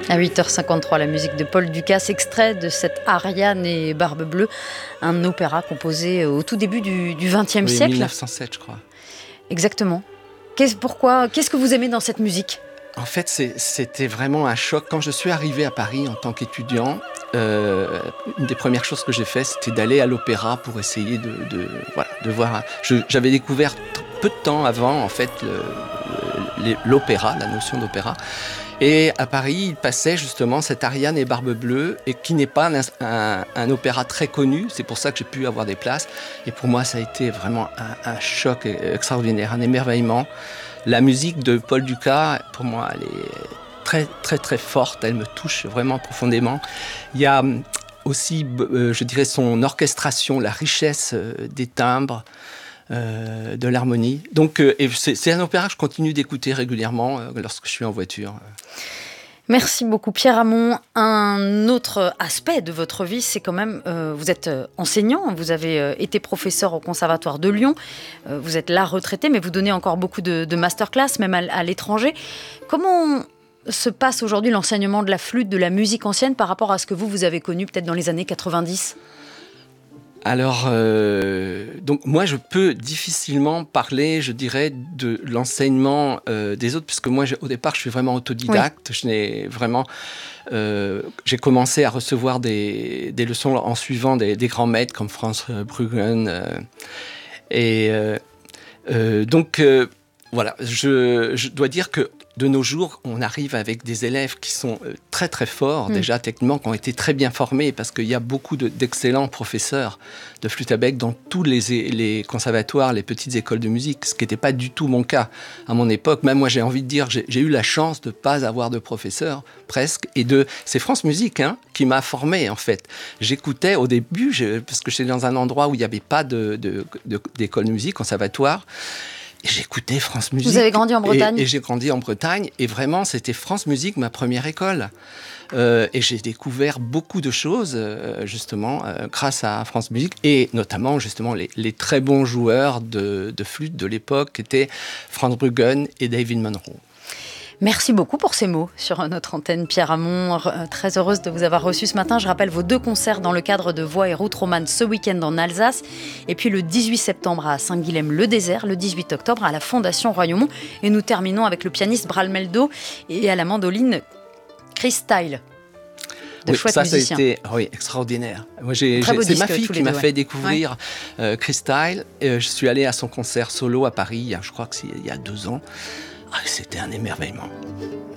À 8h53, la musique de Paul Dukas, extrait de cette Ariane et Barbe Bleue, un opéra composé au tout début du XXe siècle. 1907, je crois. Exactement. Qu'est-ce que vous aimez dans cette musique ? En fait, c'était vraiment un choc. Quand je suis arrivé à Paris en tant qu'étudiant, une des premières choses que j'ai fait, c'était d'aller à l'opéra pour essayer de voir. J'avais découvert peu de temps avant, en fait, l'opéra, la notion d'opéra. Et à Paris, il passait justement cette Ariane et Barbe Bleue, et qui n'est pas un opéra très connu. C'est pour ça que j'ai pu avoir des places. Et pour moi, ça a été vraiment un choc extraordinaire, un émerveillement. La musique de Paul Dukas, pour moi, elle est très, très, très forte. Elle me touche vraiment profondément. Il y a aussi, je dirais, son orchestration, la richesse des timbres, de l'harmonie. Donc, c'est un opéra que je continue d'écouter régulièrement lorsque je suis en voiture. Merci beaucoup Pierre Hamon. Un autre aspect de votre vie, c'est quand même, vous êtes enseignant, vous avez été professeur au Conservatoire de Lyon, vous êtes là retraité, mais vous donnez encore beaucoup de masterclass, même à l'étranger. Comment se passe aujourd'hui l'enseignement de la flûte, de la musique ancienne par rapport à ce que vous avez connu peut-être dans les années 90 ? Alors, donc moi, je peux difficilement parler, je dirais, de l'enseignement des autres, puisque moi, au départ, je suis vraiment autodidacte. Oui. Je n'ai vraiment, j'ai commencé à recevoir des leçons en suivant des grands maîtres comme Franz Bruggen. Donc, voilà, je dois dire que de nos jours, on arrive avec des élèves qui sont très très forts, déjà techniquement, qui ont été très bien formés, parce qu'il y a beaucoup d'excellents professeurs de flûte à bec dans tous les conservatoires, les petites écoles de musique, ce qui n'était pas du tout mon cas à mon époque. Même moi, j'ai envie de dire, j'ai eu la chance de ne pas avoir de professeur, presque, c'est France Musique qui m'a formé, en fait. J'écoutais au début, parce que j'étais dans un endroit où il n'y avait pas d'école de musique, conservatoire. Et j'écoutais France Musique. Vous avez grandi en Bretagne ? Et j'ai grandi en Bretagne. Et vraiment, c'était France Musique, ma première école. Et j'ai découvert beaucoup de choses, justement, grâce à France Musique. Et notamment, justement, les très bons joueurs de flûte de l'époque étaient Franz Bruggen et David Monroe. Merci beaucoup pour ces mots sur notre antenne, Pierre Hamon. Très heureuse de vous avoir reçu ce matin. Je rappelle vos 2 concerts dans le cadre de Voix et Route Romane ce week-end en Alsace. Et puis le 18 septembre à Saint-Guilhem-le-Désert, le 18 octobre à la Fondation Royaumont. Et nous terminons avec le pianiste Bralmeldo et à la mandoline Chris Style. Oui, ça a été extraordinaire. Moi, c'est ma fille qui m'a fait découvrir Chris Style. Je suis allé à son concert solo à Paris, je crois que c'est il y a 2 ans. C'était un émerveillement.